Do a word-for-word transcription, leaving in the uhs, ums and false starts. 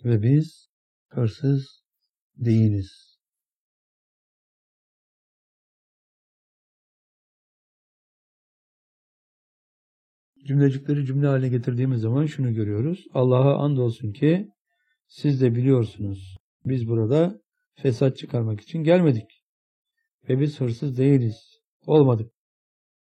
Ve biz hırsız değiliz. Cümlecikleri cümle haline getirdiğimiz zaman şunu görüyoruz. Allah'a andolsun ki siz de biliyorsunuz. Biz burada fesat çıkarmak için gelmedik. Ve biz hırsız değiliz. Olmadık.